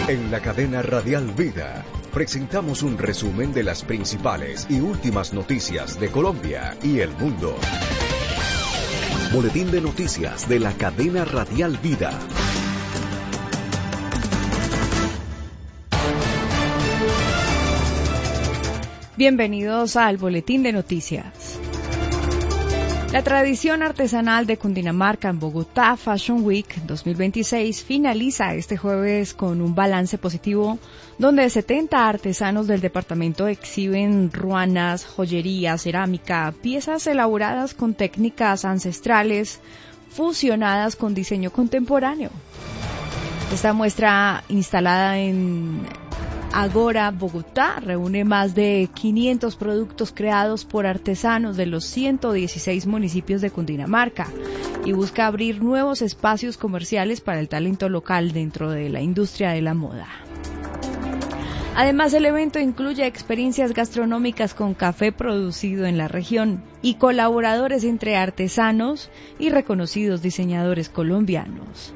En la cadena Radial Vida presentamos un resumen de las principales y últimas noticias de Colombia y el mundo. Boletín de noticias de la cadena Radial Vida. Bienvenidos al Boletín de Noticias. La tradición artesanal de Cundinamarca en Bogotá Fashion Week 2026 finaliza este jueves con un balance positivo donde 70 artesanos del departamento exhiben ruanas, joyería, cerámica, piezas elaboradas con técnicas ancestrales fusionadas con diseño contemporáneo. Esta muestra, instalada en Agora Bogotá, reúne más de 500 productos creados por artesanos de los 116 municipios de Cundinamarca y busca abrir nuevos espacios comerciales para el talento local dentro de la industria de la moda. Además, el evento incluye experiencias gastronómicas con café producido en la región y colaboradores entre artesanos y reconocidos diseñadores colombianos.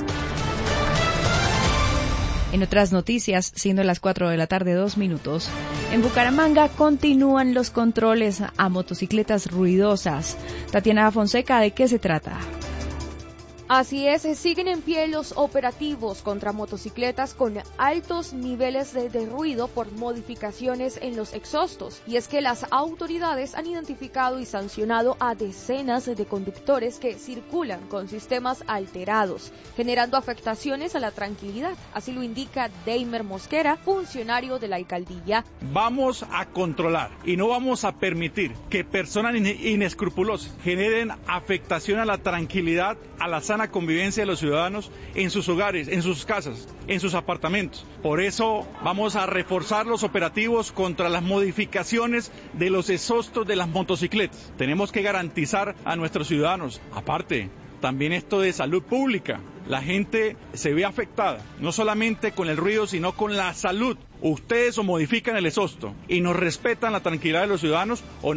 En otras noticias, siendo las 4 de la tarde 2 minutos, en Bucaramanga continúan los controles a motocicletas ruidosas. Tatiana Fonseca, ¿de qué se trata? Así es, siguen en pie los operativos contra motocicletas con altos niveles de ruido por modificaciones en los exhaustos. Y es que las autoridades han identificado y sancionado a decenas de conductores que circulan con sistemas alterados, generando afectaciones a la tranquilidad. Así lo indica Deimer Mosquera, funcionario de la alcaldía. Vamos a controlar y no vamos a permitir que personas inescrupulosas generen afectación a la tranquilidad, a la sana convivencia de los ciudadanos en sus hogares, en sus casas, en sus apartamentos. Por eso vamos a reforzar los operativos contra las modificaciones de los exhaustos de las motocicletas. Tenemos que garantizar a nuestros ciudadanos, aparte, también esto de salud pública. La gente se ve afectada, no solamente con el ruido, sino con la salud. Ustedes o modifican el exhausto y nos respetan la tranquilidad de los ciudadanos o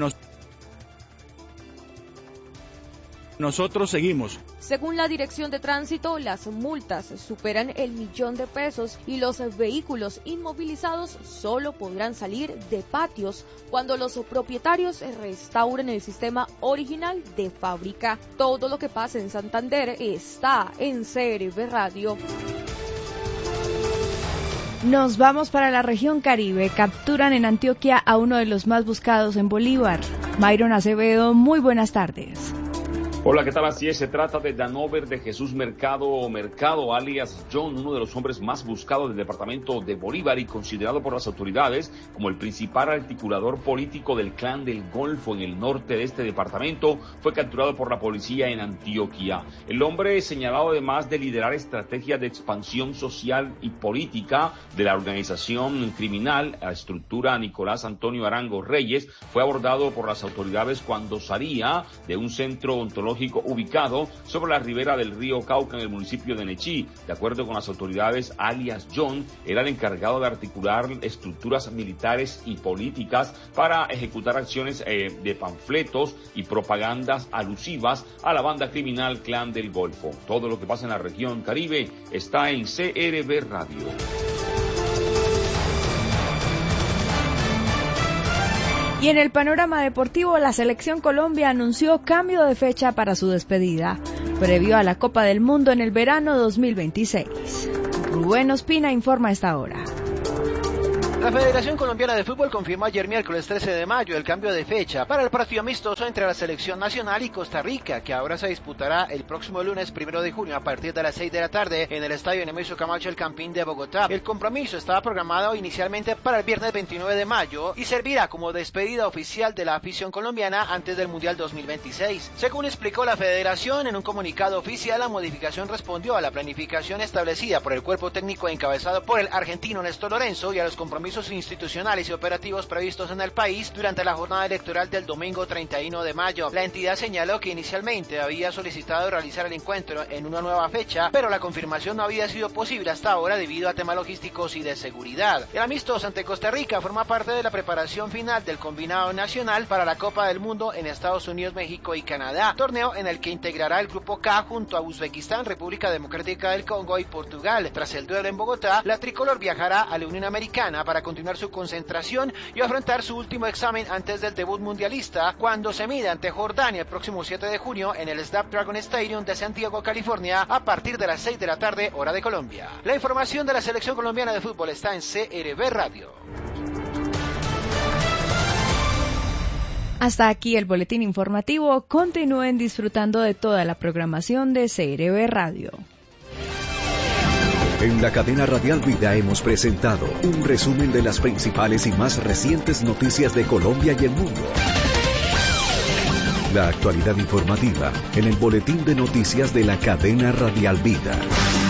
nosotros seguimos. Según la Dirección de Tránsito, las multas superan el $1.000.000 y los vehículos inmovilizados solo podrán salir de patios cuando los propietarios restauren el sistema original de fábrica. Todo lo que pasa en Santander está en CRB Radio. Nos vamos para la región Caribe. Capturan en Antioquia a uno de los más buscados en Bolívar. Myron Acevedo, muy buenas tardes. Hola, ¿qué tal? Así es, se trata de Danover de Jesús Mercado, alias John, uno de los hombres más buscados del departamento de Bolívar y considerado por las autoridades como el principal articulador político del Clan del Golfo en el norte de este departamento. Fue capturado por la policía en Antioquia. El hombre, señalado además de liderar estrategias de expansión social y política de la organización criminal, la estructura Nicolás Antonio Arango Reyes, fue abordado por las autoridades cuando salía de un centro ontológico ubicado sobre la ribera del río Cauca en el municipio de Nechí. De acuerdo con las autoridades, alias John era el encargado de articular estructuras militares y políticas para ejecutar acciones de panfletos y propagandas alusivas a la banda criminal Clan del Golfo. Todo lo que pasa en la región Caribe está en CRB Radio. Y en el panorama deportivo, la Selección Colombia anunció cambio de fecha para su despedida, previo a la Copa del Mundo en el verano 2026. Rubén Ospina informa a esta hora. La Federación Colombiana de Fútbol confirmó ayer miércoles 13 de mayo el cambio de fecha para el partido amistoso entre la Selección Nacional y Costa Rica, que ahora se disputará el próximo lunes 1 de junio a partir de las 6 de la tarde en el Estadio Nemesio Camacho El Campín de Bogotá. El compromiso estaba programado inicialmente para el viernes 29 de mayo y servirá como despedida oficial de la afición colombiana antes del Mundial 2026. Según explicó la Federación en un comunicado oficial, la modificación respondió a la planificación establecida por el cuerpo técnico encabezado por el argentino Néstor Lorenzo y a los compromisos compromisos institucionales y operativos previstos en el país durante la jornada electoral del domingo 31 de mayo. La entidad señaló que inicialmente había solicitado realizar el encuentro en una nueva fecha, pero la confirmación no había sido posible hasta ahora debido a temas logísticos y de seguridad. El amistoso ante Costa Rica forma parte de la preparación final del combinado nacional para la Copa del Mundo en Estados Unidos, México y Canadá, torneo en el que integrará el grupo K junto a Uzbekistán, República Democrática del Congo y Portugal. Tras el duelo en Bogotá, la tricolor viajará a la Unión Americana para continuar su concentración y afrontar su último examen antes del debut mundialista, cuando se mida ante Jordania el próximo 7 de junio en el Snapdragon Stadium de Santiago, California, a partir de las 6 de la tarde, hora de Colombia. La información de la selección colombiana de fútbol está en CRB Radio. Hasta aquí el boletín informativo. Continúen disfrutando de toda la programación de CRB Radio. En la cadena Radial Vida hemos presentado un resumen de las principales y más recientes noticias de Colombia y el mundo. La actualidad informativa en el boletín de noticias de la cadena Radial Vida.